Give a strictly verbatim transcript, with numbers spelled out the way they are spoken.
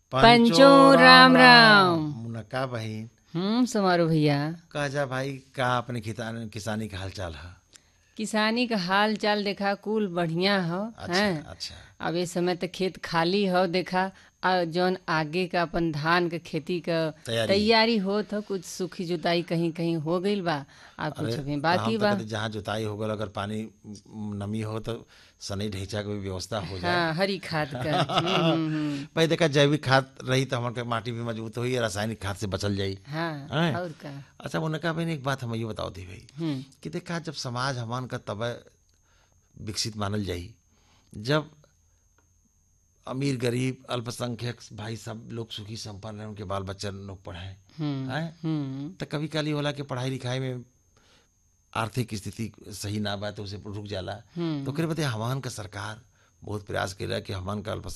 पंचो राम राम। मुनक्का बहिन हम्म समारो भैया, कह जा भाई का अपने किसान किसानी का हाल चाल है। किसानी का हाल चाल देखा कुल बढ़िया हो अच्छा हैं। अच्छा। अब ये समय तक खेत खाली हो देखा, और जौन आगे का अपन धान के खेती का तैयारी। तैयारी होत हो, कुछ सूखी जुताई कहीं कहीं हो गईल बा, और अरे कुछ अभी तो हम बाकी तो बा। कहते जहाँ जुताई हो गल अगर पानी नमी हो तो सनई ढैचा की भी व्यवस्था हो जाए। हाँ, हरी खाद का। हम्म हम्म हम्म। भाई देखा जैविक खाद रही तो हमारे माटी भी मजबूत हुई, रासायनिक खाद से बचल जाई। हाँ, हैं? और का। अच्छा मुनक्का बहन एक बात हम ये बताओ थी भाई हम्म कि देखा जब समाज हमान का तब विकसित मानल जाई जब अमीर गरीब अल्पसंख्यक भाई सब लोग सुखी संपन्न हैं, उनके बाल बच्चे लोग पढ़े हम्म हैं। हम्म तो कभी काली होला कि पढ़ाई लिखाई में आर्थिक स्थिति सही ना बा तो उसे रुक जाला। तो हम्म ओकरे बदे हमान का सरकार बहुत प्रयास करेला कि हमान का